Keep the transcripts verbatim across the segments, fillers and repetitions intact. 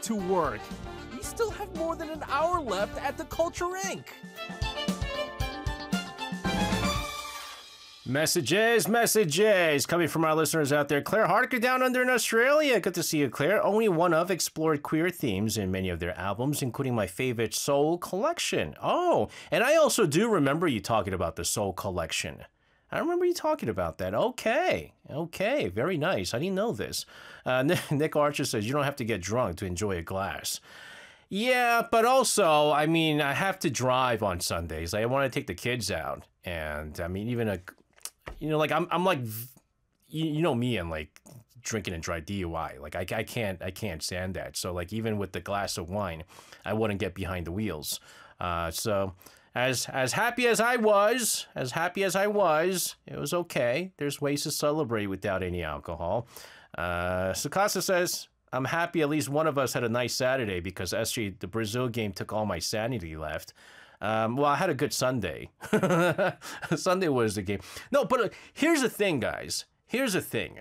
to work. We still have more than an hour left at the Culture Incorporated. Messages, messages coming from our listeners out there. Claire Harker down under in Australia. Good to see you, Claire. Only One Of explored queer themes in many of their albums, including my favorite Soul Collection. Oh, and I also do remember you talking about the Soul Collection. I remember you talking about that. Okay, okay, very nice. I didn't know this. Uh, Nick Archer says you don't have to get drunk to enjoy a glass. Yeah, but also, I mean, I have to drive on Sundays. I want to take the kids out, and I mean, even a You know, like I'm, I'm like, you, you know me, and like drinking and drive D U I. Like I, I can't, I can't stand that. So like even with the glass of wine, I wouldn't get behind the wheels. Uh, so as as happy as I was, as happy as I was, it was okay. There's ways to celebrate without any alcohol. Uh, Sukasa says, I'm happy at least one of us had a nice Saturday because S J, the Brazil game took all my sanity left. Um, well, I had a good Sunday. Sunday was the game. No, but uh, here's the thing, guys. Here's the thing.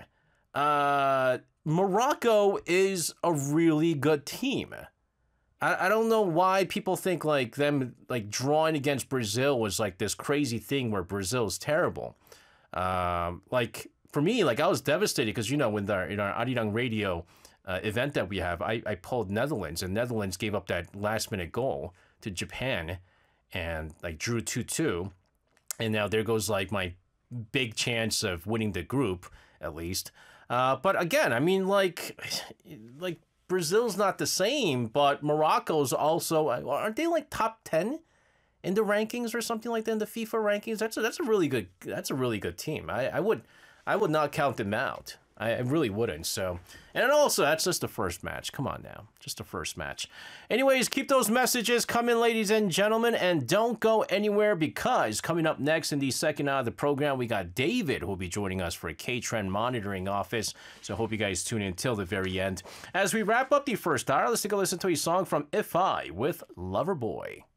Uh, Morocco is a really good team. I, I don't know why people think like them like drawing against Brazil was like this crazy thing where Brazil is terrible. Um, like for me, like I was devastated because you know in our in our Arirang Radio uh, event that we have, I, I pulled Netherlands, and Netherlands gave up that last minute goal to Japan. And like drew two two, and now there goes like my big chance of winning the group at least. Uh, but again, I mean, like, like Brazil's not the same, but Morocco's also aren't they like top ten in the rankings or something like that in the FIFA rankings? That's a, that's a really good that's a really good team. I, I would I would not count them out. I really wouldn't. So, and also, that's just the first match. Come on now. Just the first match. Anyways, keep those messages coming, ladies and gentlemen, and don't go anywhere because coming up next in the second hour of the program, we got David who will be joining us for a K-Trend monitoring office. So I hope you guys tune in till the very end. As we wrap up the first hour, let's take a listen to a song from If I with Loverboy.